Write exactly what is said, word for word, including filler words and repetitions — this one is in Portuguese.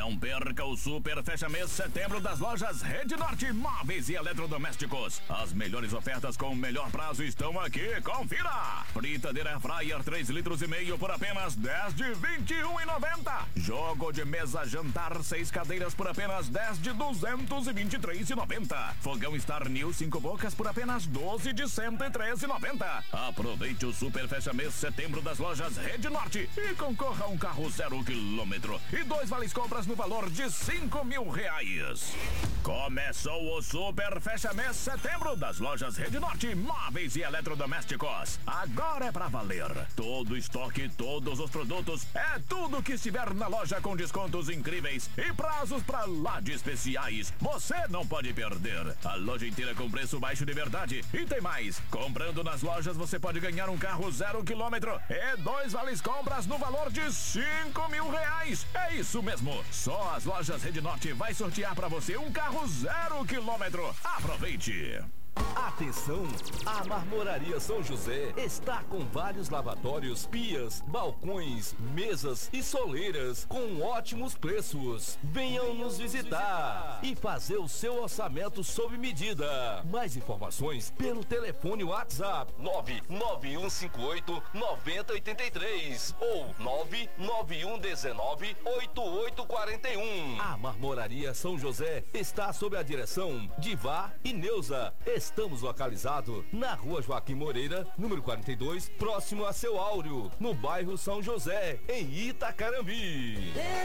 Não perca o Super Fecha Mês Setembro das lojas Rede Norte Móveis e Eletrodomésticos. As melhores ofertas com o melhor prazo estão aqui. Confira! Fritadeira Air Fryer três litros e meio por apenas dez de vinte e um e noventa. Jogo de mesa jantar seis cadeiras por apenas dez de duzentos e vinte e três e noventa. Fogão Star New cinco bocas por apenas doze de cento e treze e noventa. Aproveite o Super Fecha Mês Setembro das lojas Rede Norte e concorra a um carro zero quilômetro e dois vales compras no valor de cinco mil reais. Começou o Super Fecha Mês Setembro das lojas Rede Norte Móveis e Eletrodomésticos. Agora é pra valer. Todo estoque, todos os produtos, é tudo que estiver na loja com descontos incríveis e prazos pra lá de especiais. Você não pode perder. A loja inteira com preço baixo de verdade. E tem mais. Comprando nas lojas você pode ganhar um carro zero quilômetro e dois vales compras no valor de cinco mil reais. É isso mesmo. Só as lojas Rede Norte vai sortear pra você um carro zero quilômetro. Aproveite! Atenção! A Marmoraria São José está com vários lavatórios, pias, balcões, mesas e soleiras com ótimos preços. Venham nos visitar e fazer o seu orçamento sob medida. Mais informações pelo telefone WhatsApp nove nove um cinco oito nove zero oito três ou nove nove um um nove oito oito quatro um. A Marmoraria São José está sob a direção de Vá e Neuza. Estamos localizados na Rua Joaquim Moreira, número quarenta e dois, próximo a Seu Áureo, no bairro São José, em Itacarambi.